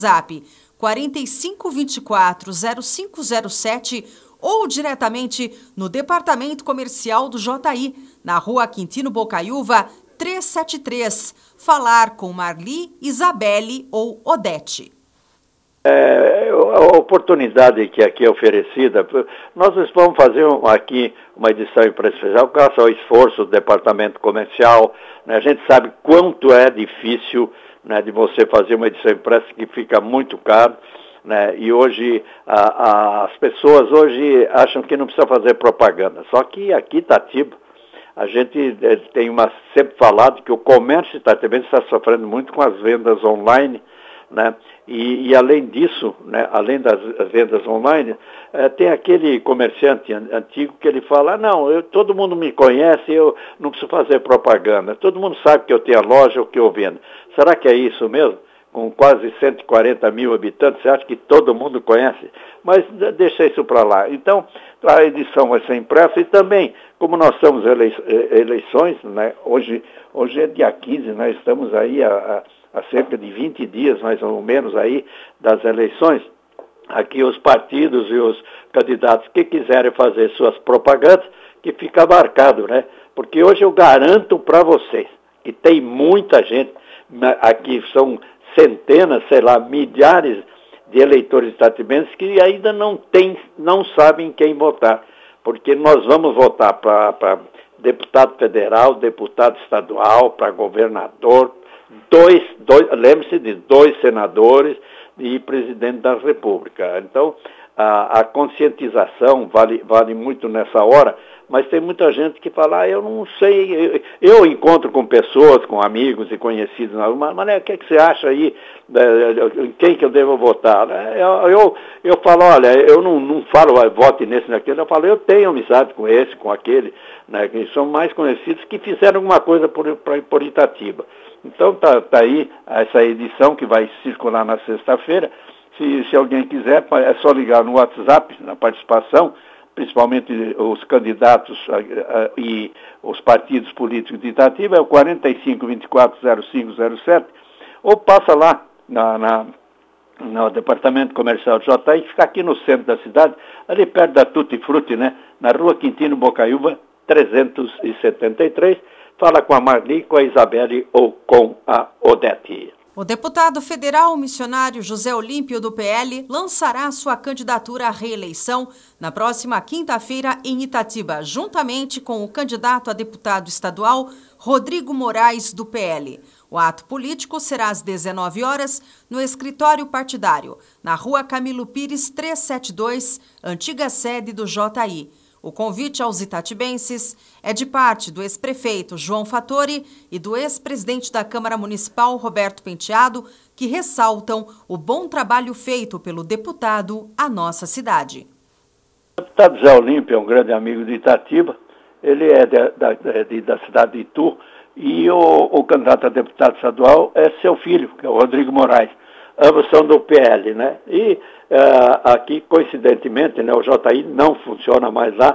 Zap 4524-0507 ou diretamente no Departamento Comercial do JI, na Rua Quintino Bocaiúva, 373. Falar com Marli, Isabelle ou Odete. A oportunidade que aqui é oferecida, nós vamos fazer aqui uma edição imprensa especial, graças ao esforço do Departamento Comercial, né? A gente sabe quanto é difícil, né, de você fazer uma edição impressa que fica muito caro, né? E hoje as pessoas hoje acham que não precisa fazer propaganda, só que aqui Itatiba, a gente tem sempre falado que o comércio itatibense está sofrendo muito com as vendas online, né? E além disso, né, além das vendas online, tem aquele comerciante antigo que ele fala, todo mundo me conhece, eu não preciso fazer propaganda, todo mundo sabe que eu tenho a loja, o que eu vendo. Será que é isso mesmo? Com quase 140 mil habitantes, você acha que todo mundo conhece? Mas deixa isso para lá. Então, a edição vai ser impressa e também, como nós estamos eleições, né, hoje é dia 15, nós estamos aí há cerca de 20 dias, mais ou menos, aí, das eleições. Aqui os partidos e os candidatos que quiserem fazer suas propagandas, que fica marcado, né? Porque hoje eu garanto para vocês que tem muita gente, aqui são centenas, milhares de eleitores itatibenses que ainda não sabem quem votar. Porque nós vamos votar para deputado federal, deputado estadual, para governador, lembre-se de 2 senadores e presidente da República. Então, a conscientização vale muito nessa hora, mas tem muita gente que fala, eu não sei, eu encontro com pessoas, com amigos e conhecidos, mas o que você acha aí, quem que eu devo votar? Eu falo, olha, eu não falo, vote nesse, naquele, eu falo, eu tenho amizade com esse, com aquele, né, que são mais conhecidos, que fizeram alguma coisa por Itatiba. Então tá aí essa edição que vai circular na sexta-feira. Se alguém quiser, é só ligar no WhatsApp, na participação, principalmente os candidatos e os partidos políticos de Itatiba, é o 4524-0507, ou passa lá no Departamento Comercial do JI, que fica aqui no centro da cidade, ali perto da Tutti Frutti, né, na Rua Quintino Bocaiúva, 373, fala com a Marli, com a Isabelle ou com a Odete. O deputado federal missionário José Olímpio, do PL, lançará sua candidatura à reeleição na próxima quinta-feira em Itatiba, juntamente com o candidato a deputado estadual Rodrigo Moraes, do PL. O ato político será às 19 horas no escritório partidário, na Rua Camilo Pires 372, antiga sede do JI. O convite aos itatibenses é de parte do ex-prefeito João Fattori e do ex-presidente da Câmara Municipal, Roberto Penteado, que ressaltam o bom trabalho feito pelo deputado à nossa cidade. O deputado Zé Olímpio é um grande amigo de Itatiba, ele é da cidade de Itu, e o candidato a deputado estadual é seu filho, que é o Rodrigo Moraes. Ambos são do PL, né? E aqui, coincidentemente, né, o JI não funciona mais lá,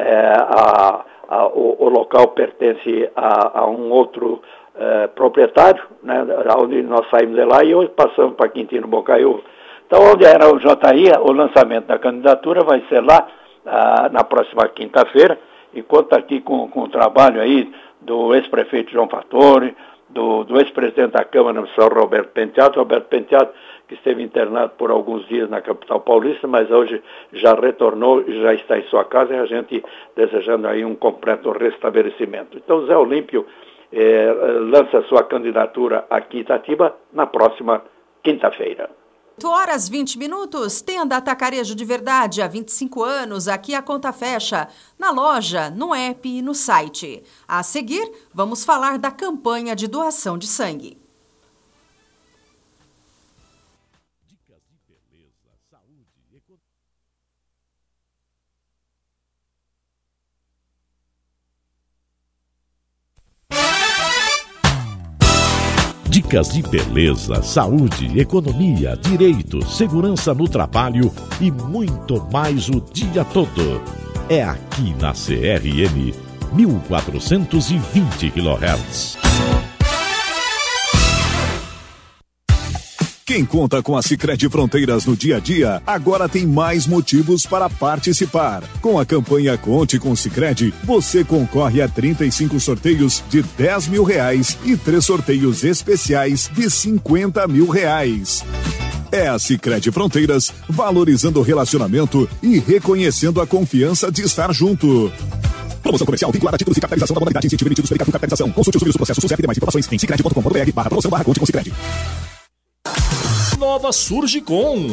o local pertence a um outro proprietário, né, onde nós saímos de lá e hoje passamos para Quintino Bocaiúva. Então, onde era o JI, o lançamento da candidatura vai ser lá na próxima quinta-feira, e conta aqui com o trabalho aí do ex-prefeito João Fattori, do ex-presidente da Câmara Municipal, Roberto Penteado, que esteve internado por alguns dias na capital paulista, mas hoje já retornou e já está em sua casa, e a gente desejando aí um completo restabelecimento. Então, Zé Olímpio lança sua candidatura aqui em Itatiba na próxima quinta-feira. 8h20, tenda Atacarejo de Verdade, há 25 anos, aqui a conta fecha, na loja, no app e no site. A seguir, vamos falar da campanha de doação de sangue. Dicas de beleza, saúde e Dicas de beleza, saúde, economia, direito, segurança no trabalho e muito mais o dia todo. É aqui na CRM 1420 kHz. Quem conta com a Sicredi Fronteiras no dia a dia, agora tem mais motivos para participar. Com a campanha Conte com Sicredi, você concorre a 35 sorteios de R$10 mil e 3 sorteios especiais de R$50 mil. É a Sicredi Fronteiras, valorizando o relacionamento e reconhecendo a confiança de estar junto. Promoção comercial vinculada a títulos de capitalização da modalidade incentivo emitidos pela Capitalização. Consulte os números do processo SUSEP e demais informações em sicredi.com.br/promoção/Conte com Sicredi. Nova Surgicom.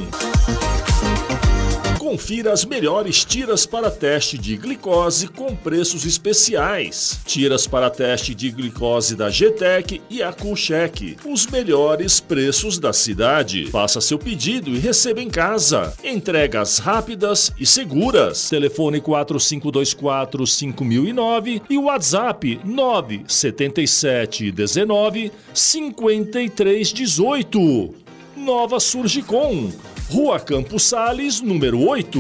Confira as melhores tiras para teste de glicose com preços especiais. Tiras para teste de glicose da GTEC e a Coolcheck. Os melhores preços da cidade. Faça seu pedido e receba em casa. Entregas rápidas e seguras. Telefone 4524-5009 e o WhatsApp 97719-5318. Nova Surgicom. Rua Campos Sales, número 8.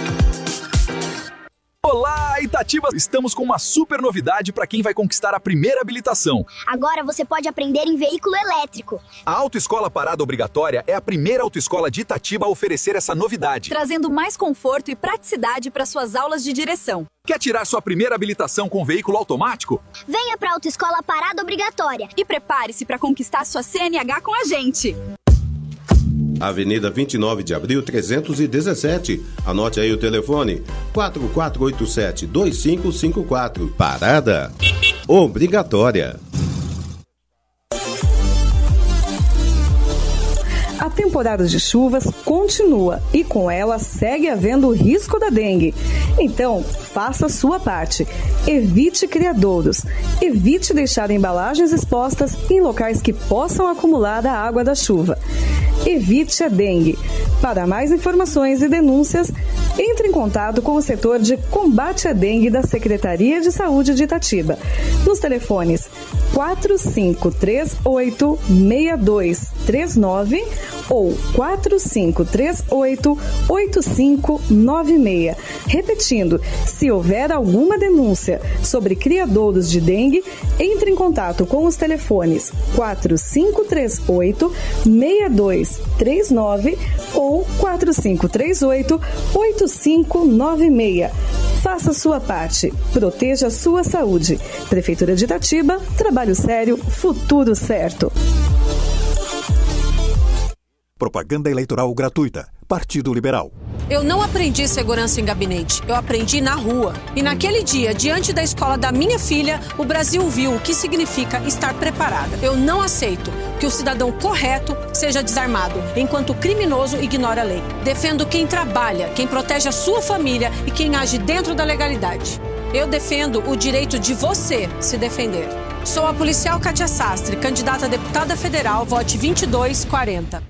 Olá, Itatiba! Estamos com uma super novidade para quem vai conquistar a primeira habilitação. Agora você pode aprender em veículo elétrico. A Autoescola Parada Obrigatória é a primeira autoescola de Itatiba a oferecer essa novidade, trazendo mais conforto e praticidade para suas aulas de direção. Quer tirar sua primeira habilitação com veículo automático? Venha para a Autoescola Parada Obrigatória e prepare-se para conquistar sua CNH com a gente. Avenida 29 de Abril, 317. Anote aí o telefone: 4487-2554. Parada Obrigatória. A temporada de chuvas continua e com ela segue havendo o risco da dengue. Então, faça a sua parte. Evite criadouros. Evite deixar embalagens expostas em locais que possam acumular a água da chuva. Evite a dengue. Para mais informações e denúncias, entre em contato com o setor de combate à dengue da Secretaria de Saúde de Itatiba, nos telefones 4538-6239 ou 4538-8596. Repetindo, se houver alguma denúncia sobre criadouros de dengue, entre em contato com os telefones 4538-6239 ou 4538-8596. Faça sua parte. Proteja a sua saúde. Prefeitura de Itatiba, trabalho sério, futuro certo. Propaganda eleitoral gratuita. Partido Liberal. Eu não aprendi segurança em gabinete, eu aprendi na rua. E naquele dia, diante da escola da minha filha, o Brasil viu o que significa estar preparada. Eu não aceito que o cidadão correto seja desarmado, enquanto o criminoso ignora a lei. Defendo quem trabalha, quem protege a sua família e quem age dentro da legalidade. Eu defendo o direito de você se defender. Sou a policial Kátia Sastre, candidata a deputada federal, vote 2240.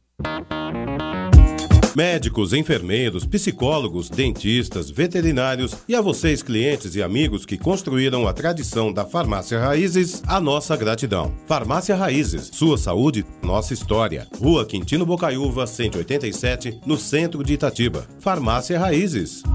Médicos, enfermeiros, psicólogos, dentistas, veterinários e a vocês, clientes e amigos que construíram a tradição da Farmácia Raízes, a nossa gratidão. Farmácia Raízes, sua saúde, nossa história. Rua Quintino Bocaiúva, 187, no centro de Itatiba. Farmácia Raízes.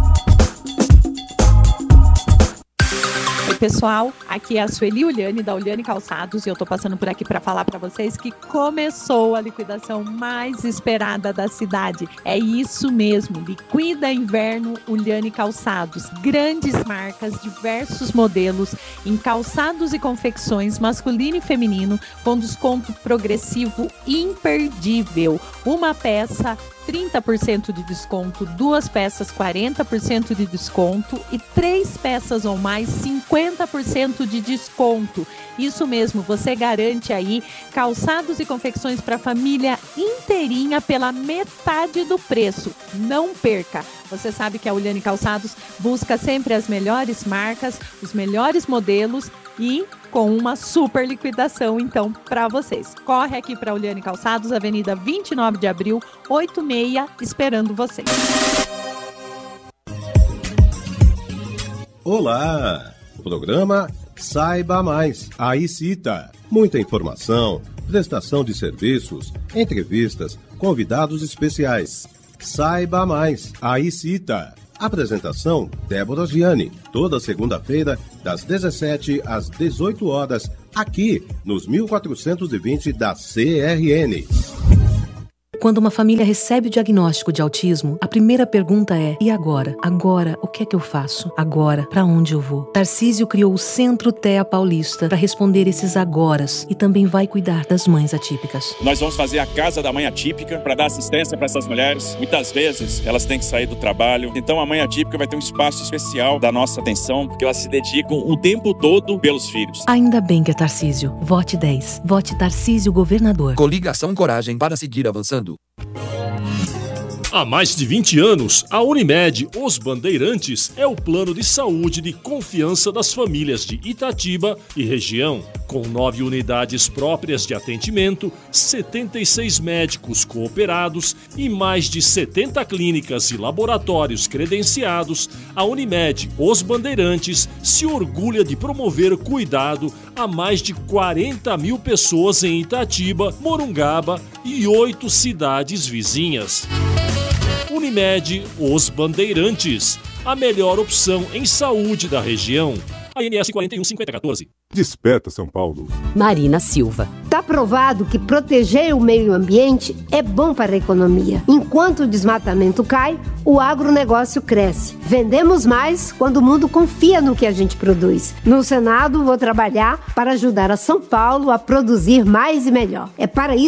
Oi pessoal, aqui é a Sueli Uliane da Uliane Calçados e eu tô passando por aqui para falar para vocês que começou a liquidação mais esperada da cidade. É isso mesmo, liquida inverno Uliane Calçados. Grandes marcas, diversos modelos em calçados e confecções masculino e feminino com desconto progressivo imperdível. Uma peça 30% de desconto, 2 peças 40% de desconto e 3 peças ou mais 50% de desconto. Isso mesmo, você garante aí calçados e confecções para a família inteirinha pela metade do preço. Não perca! Você sabe que a Uliane Calçados busca sempre as melhores marcas, os melhores modelos e com uma super liquidação, então, para vocês. Corre aqui para a Uliane Calçados, Avenida 29 de Abril, 86, esperando vocês. Olá! Programa Saiba Mais. Aí cita. Muita informação, prestação de serviços, entrevistas, convidados especiais. Saiba Mais. Aí cita. Apresentação, Débora Gianni, toda segunda-feira, das 17 às 18 horas, aqui nos 1420 da CRN. Quando uma família recebe o diagnóstico de autismo, a primeira pergunta é: e agora? Agora, o que é que eu faço? Agora, para onde eu vou? Tarcísio criou o Centro TEA Paulista para responder esses agoras e também vai cuidar das mães atípicas. Nós vamos fazer a Casa da Mãe Atípica para dar assistência para essas mulheres. Muitas vezes elas têm que sair do trabalho, então a mãe atípica vai ter um espaço especial da nossa atenção, porque elas se dedicam o tempo todo pelos filhos. Ainda bem que é Tarcísio. Vote 10. Vote Tarcísio Governador. Coligação Coragem para seguir avançando. Há mais de 20 anos, a Unimed Os Bandeirantes é o plano de saúde de confiança das famílias de Itatiba e região. Com 9 unidades próprias de atendimento, 76 médicos cooperados e mais de 70 clínicas e laboratórios credenciados, a Unimed Os Bandeirantes se orgulha de promover cuidado a mais de 40 mil pessoas em Itatiba, Morungaba e 8 cidades vizinhas. Unimed Os Bandeirantes, a melhor opção em saúde da região. ANS 415014. Desperta São Paulo. Marina Silva. Está provado que proteger o meio ambiente é bom para a economia. Enquanto o desmatamento cai, o agronegócio cresce. Vendemos mais quando o mundo confia no que a gente produz. No Senado, vou trabalhar para ajudar a São Paulo a produzir mais e melhor. É para isso